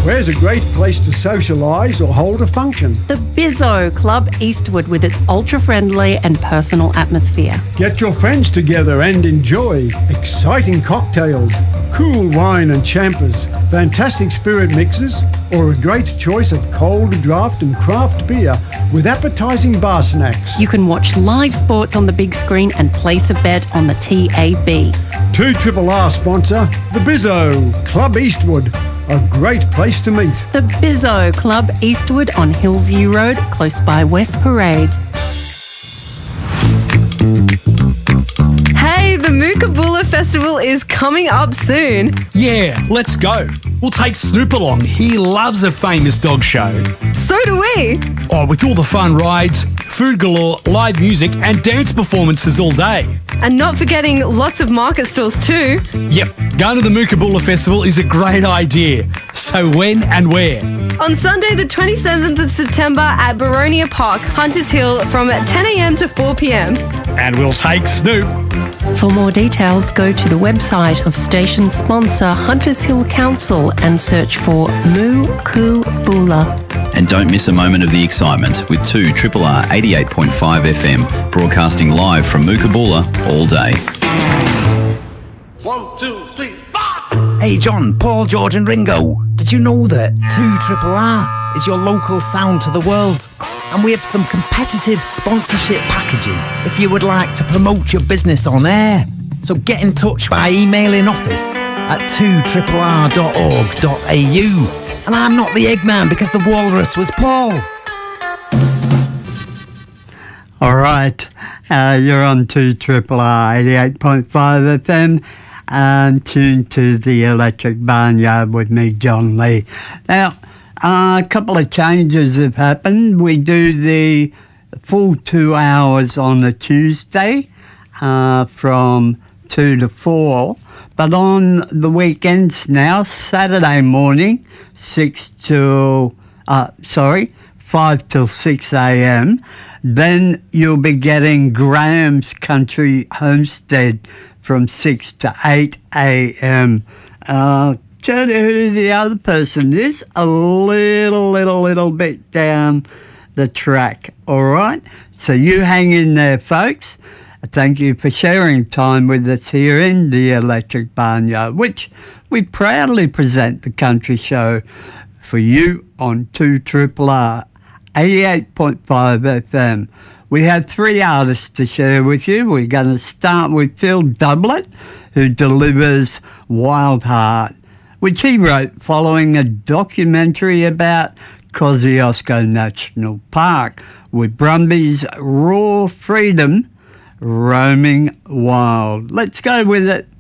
Where's a great place to socialise or hold a function? The Bizzo Club Eastwood with its ultra-friendly and personal atmosphere. Get your friends together and enjoy exciting cocktails, cool wine and champers, fantastic spirit mixes, or a great choice of cold draft and craft beer with appetising bar snacks. You can watch live sports on the big screen and place a bet on the TAB. 2RRR sponsor, the Bizzo Club Eastwood. A great place to meet. The Bizzo Club Eastwood on Hillview Road, close by West Parade. Hey, the Mookaboolra Festival is coming up soon. Yeah, let's go. We'll take Snoop along. He loves a famous dog show. So do we. Oh, with all the fun rides, food galore, live music and dance performances all day. And not forgetting lots of market stalls too. Yep, going to the Mookaboolra Festival is a great idea. So when and where? On Sunday the 27th of September at Baronia Park, Hunters Hill from 10 a.m. to 4 p.m. And we'll take Snoop. For more details, go to the website of station sponsor Hunters Hill Council and search for Mookaboolra. And don't miss a moment of the excitement with 2RRR 88.5 FM, broadcasting live from Mookaboolra all day. 1, 2, 3, 4. Hey John, Paul, George and Ringo, did you know that 2RRR is your local sound to the world? And we have some competitive sponsorship packages if you would like to promote your business on air. So get in touch by emailing office at 2RRR.org.au. And I'm not the Eggman because the walrus was Paul. All right, you're on 2RRR 88.5 FM and tuned to the Electric Barnyard with me, John Lee. Now, a couple of changes have happened. We do the full 2 hours on a Tuesday from 2 to 4. But on the weekends now, Saturday morning, 5 till 6 a.m., then you'll be getting Graham's Country Homestead from 6 to 8 a.m. Tell you who the other person is a little bit down the track, all right? So you hang in there, folks. Thank you for sharing time with us here in the Electric Barnyard, which we proudly present the country show for you on 2RRR 88.5 FM. We have 3 artists to share with you. We're going to start with Phil Doublet, who delivers Wild Heart, which he wrote following a documentary about Kosciuszko National Park with Brumbies Raw Freedom roaming wild. Let's go with it.